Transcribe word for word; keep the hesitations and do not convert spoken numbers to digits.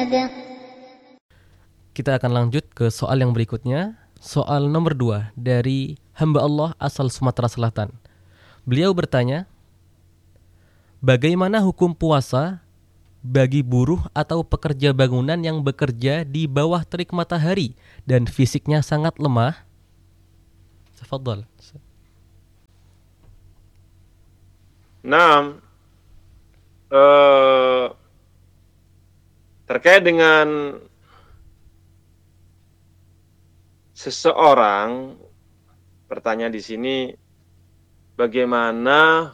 Kita akan lanjut ke soal yang berikutnya. Soal nomor dua dari hamba Allah asal Sumatera Selatan. Beliau bertanya, bagaimana hukum puasa bagi buruh atau pekerja bangunan yang bekerja di bawah terik matahari dan fisiknya sangat lemah? Tafadhal. Nah, eh, terkait dengan seseorang, pertanyaan di sini, bagaimana